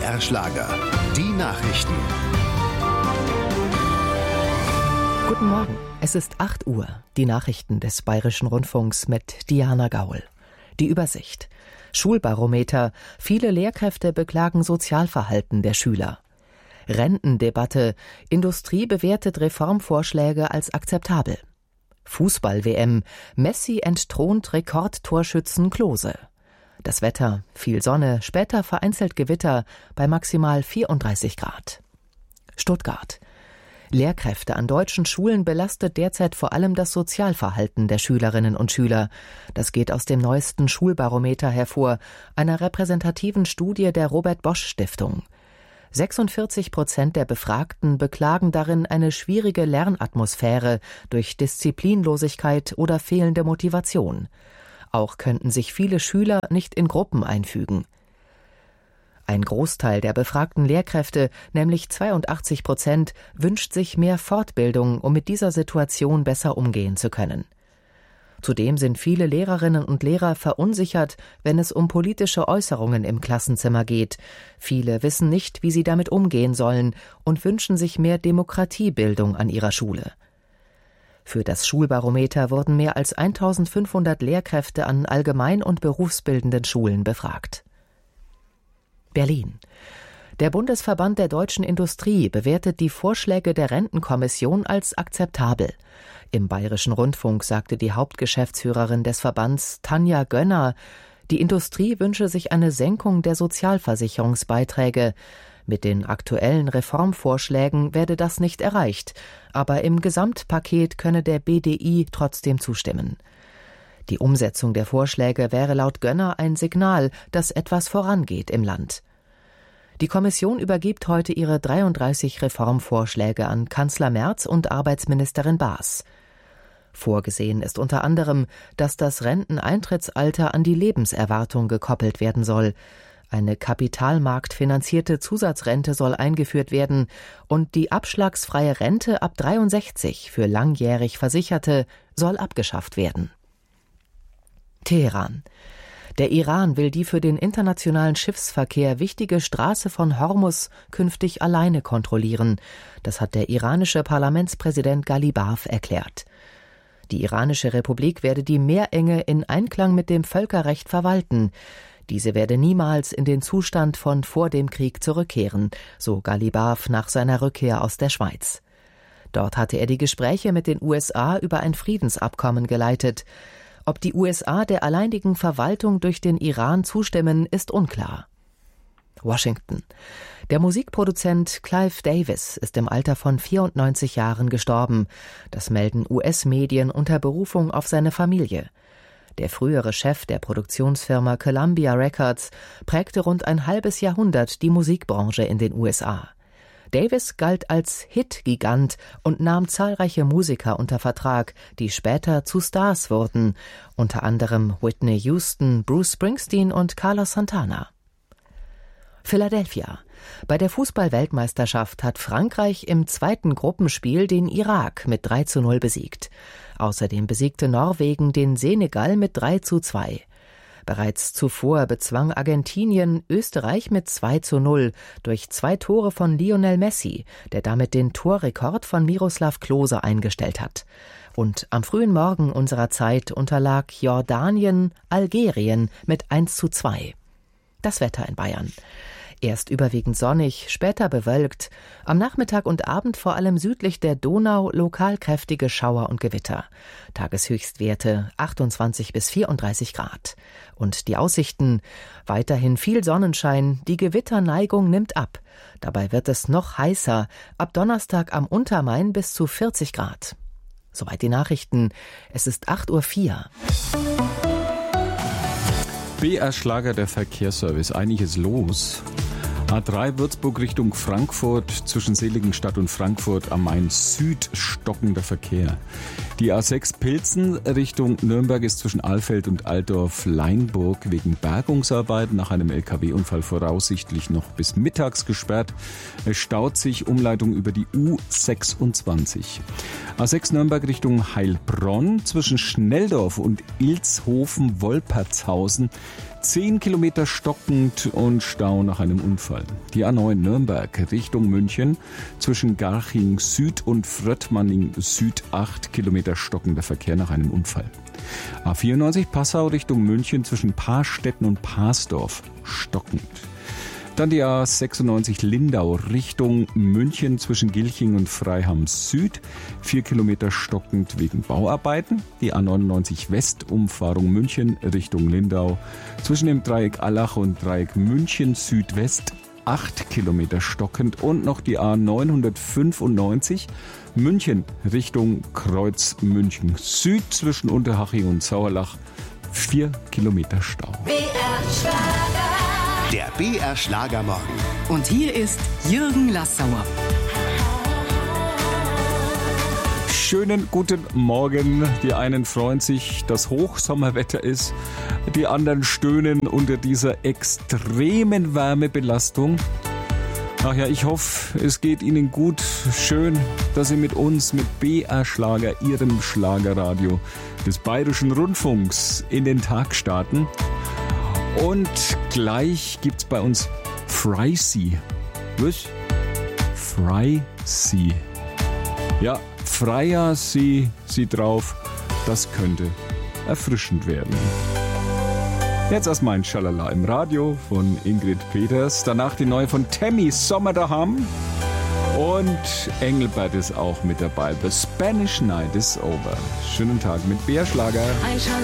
BR Schlager. Die Nachrichten. Guten Morgen, es ist 8 Uhr. Die Nachrichten des Bayerischen Rundfunks mit Diana Gaul. Die Übersicht. Schulbarometer. Viele Lehrkräfte beklagen Sozialverhalten der Schüler. Rentendebatte. Industrie bewertet Reformvorschläge als akzeptabel. Fußball-WM. Messi entthront Rekordtorschützen Klose. Das Wetter. Viel Sonne, später vereinzelt Gewitter bei maximal 34 Grad. Stuttgart. Lehrkräfte an deutschen Schulen belastet derzeit vor allem das Sozialverhalten der Schülerinnen und Schüler. Das geht aus dem neuesten Schulbarometer hervor, einer repräsentativen Studie der Robert-Bosch-Stiftung. 46% der Befragten beklagen darin eine schwierige Lernatmosphäre durch Disziplinlosigkeit oder fehlende Motivation. Auch könnten sich viele Schüler nicht in Gruppen einfügen. Ein Großteil der befragten Lehrkräfte, nämlich 82%, wünscht sich mehr Fortbildung, um mit dieser Situation besser umgehen zu können. Zudem sind viele Lehrerinnen und Lehrer verunsichert, wenn es um politische Äußerungen im Klassenzimmer geht. Viele wissen nicht, wie sie damit umgehen sollen und wünschen sich mehr Demokratiebildung an ihrer Schule. Für das Schulbarometer wurden mehr als 1500 Lehrkräfte an allgemein- und berufsbildenden Schulen befragt. Berlin. Der Bundesverband der deutschen Industrie bewertet die Vorschläge der Rentenkommission als akzeptabel. Im Bayerischen Rundfunk sagte die Hauptgeschäftsführerin des Verbands, Tanja Gönner, die Industrie wünsche sich eine Senkung der Sozialversicherungsbeiträge. Mit den aktuellen Reformvorschlägen werde das nicht erreicht, aber im Gesamtpaket könne der BDI trotzdem zustimmen. Die Umsetzung der Vorschläge wäre laut Gönner ein Signal, dass etwas vorangeht im Land. Die Kommission übergibt heute ihre 33 Reformvorschläge an Kanzler Merz und Arbeitsministerin Baas. Vorgesehen ist unter anderem, dass das Renteneintrittsalter an die Lebenserwartung gekoppelt werden soll. Eine kapitalmarktfinanzierte Zusatzrente soll eingeführt werden und die abschlagsfreie Rente ab 63 für langjährig Versicherte soll abgeschafft werden. Teheran. Der Iran will die für den internationalen Schiffsverkehr wichtige Straße von Hormuz künftig alleine kontrollieren. Das hat der iranische Parlamentspräsident Ghalibaf erklärt. Die iranische Republik werde die Meerenge in Einklang mit dem Völkerrecht verwalten. Diese werde niemals in den Zustand von vor dem Krieg zurückkehren, so Ghalibaf nach seiner Rückkehr aus der Schweiz. Dort hatte er die Gespräche mit den USA über ein Friedensabkommen geleitet. Ob die USA der alleinigen Verwaltung durch den Iran zustimmen, ist unklar. Washington. Der Musikproduzent Clive Davis ist im Alter von 94 Jahren gestorben. Das melden US-Medien unter Berufung auf seine Familie. Der frühere Chef der Produktionsfirma Columbia Records prägte rund ein halbes Jahrhundert die Musikbranche in den USA. Davis galt als Hit-Gigant und nahm zahlreiche Musiker unter Vertrag, die später zu Stars wurden, unter anderem Whitney Houston, Bruce Springsteen und Carlos Santana. Philadelphia. Bei der Fußball-Weltmeisterschaft hat Frankreich im zweiten Gruppenspiel den Irak mit 3:0 besiegt. Außerdem besiegte Norwegen den Senegal mit 3:2. Bereits zuvor bezwang Argentinien Österreich mit 2:0 durch 2 Tore von Lionel Messi, der damit den Torrekord von Miroslav Klose eingestellt hat. Und am frühen Morgen unserer Zeit unterlag Jordanien Algerien mit 1:2. Das Wetter in Bayern. Erst überwiegend sonnig, später bewölkt. Am Nachmittag und Abend vor allem südlich der Donau lokal kräftige Schauer und Gewitter. Tageshöchstwerte 28 bis 34 Grad. Und die Aussichten? Weiterhin viel Sonnenschein, die Gewitterneigung nimmt ab. Dabei wird es noch heißer, ab Donnerstag am Untermain bis zu 40 Grad. Soweit die Nachrichten. Es ist 8:04 Uhr. BR Schlager, der Verkehrsservice. Einiges los. A3 Würzburg Richtung Frankfurt, zwischen Seligenstadt und Frankfurt am Main Süd stockender Verkehr. Die A6 Pilzen Richtung Nürnberg ist zwischen Alfeld und Altdorf-Leinburg wegen Bergungsarbeiten nach einem LKW-Unfall voraussichtlich noch bis mittags gesperrt. Es staut sich Umleitung über die U26. A6 Nürnberg Richtung Heilbronn zwischen Schnelldorf und Ilshofen-Wolpertshausen 10 Kilometer stockend und Stau nach einem Unfall. Unfall. Die A9 Nürnberg Richtung München zwischen Garching Süd und Fröttmanning Süd 8 Kilometer stockender Verkehr nach einem Unfall. A94 Passau Richtung München zwischen Paarstetten und Parsdorf stockend. Dann die A96 Lindau Richtung München zwischen Gilching und Freiham Süd, 4 Kilometer stockend wegen Bauarbeiten. Die A99 West Umfahrung München Richtung Lindau zwischen dem Dreieck Allach und Dreieck München Südwest, 8 Kilometer stockend. Und noch die A995 München Richtung Kreuz München Süd zwischen Unterhaching und Sauerlach, 4 Kilometer Stau. Der BR Schlagermorgen. Und hier ist Jürgen Lassauer. Schönen guten Morgen. Die einen freuen sich, dass Hochsommerwetter ist. Die anderen stöhnen unter dieser extremen Wärmebelastung. Ach ja, ich hoffe, es geht Ihnen gut. Schön, dass Sie mit uns, mit BR Schlager, Ihrem Schlagerradio des Bayerischen Rundfunks, in den Tag starten. Und gleich gibt's bei uns Frysee. Was? Frysee. Ja, freier See drauf. Das könnte erfrischend werden. Jetzt erstmal ein Schalala im Radio von Ingrid Peters. Danach die neue von Tammy, Sommer daheim. Und Engelbert ist auch mit dabei. The Spanish Night is over. Schönen Tag mit BR Schlager.